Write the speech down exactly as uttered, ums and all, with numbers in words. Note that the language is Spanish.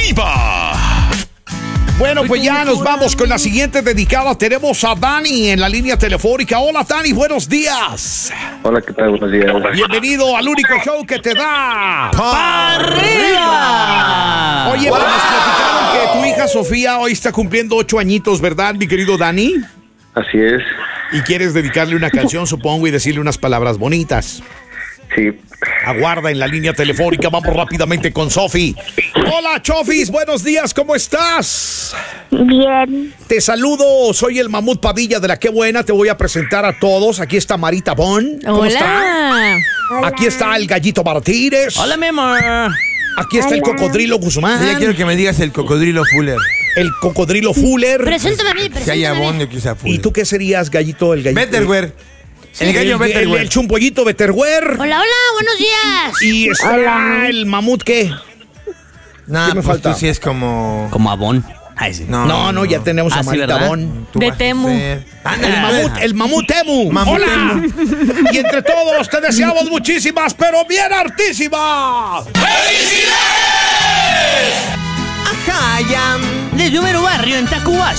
arriba. Bueno, pues ya nos vamos con la siguiente dedicada. Tenemos a Dani en la línea telefónica. Hola, Dani, buenos días. Hola, ¿qué tal? Buenos días. Bienvenido al único show que te da ¡Pa' arriba! Oye, pues nos platicaron que tu hija Sofía hoy está cumpliendo ocho añitos, ¿verdad, mi querido Dani? Así es. Y quieres dedicarle una canción, supongo, y decirle unas palabras bonitas. Sí. Aguarda en la línea telefónica, vamos rápidamente con Sofi. Hola, Chofis, buenos días, ¿cómo estás? Bien. Te saludo, soy el Mamut Padilla de La Qué Buena, te voy a presentar a todos. Aquí está Marita Bon. ¿Cómo Hola. está? Aquí está el Gallito Martínez. Hola, mi amor. Aquí está el Cocodrilo Guzmán. Ya quiero que me digas el cocodrilo Fuller. El Cocodrilo Fuller. Preséntame a mí, Si hay preséntame a abón, mí. yo quizá Fuller. ¿Y tú qué serías, Gallito? El Gallito. Betterware. El gallo el, el, Betterware. el chumpollito Betterware. Hola, hola, buenos días. Y está Hola. el Mamut, ¿qué? No, ¿Qué me pues falta? tú sí es como... Como abón. Ay, sí. No, No, no, ya tenemos Ah, a sí, Marita ¿verdad? Bon. Tú De vas a Temu. ser- El mamut, el mamut Temu. Mamut ¡Hola! Y entre todos te deseamos muchísimas, pero bien hartísimas. Ajá, ya. Desde Número Barrio en Tacuás.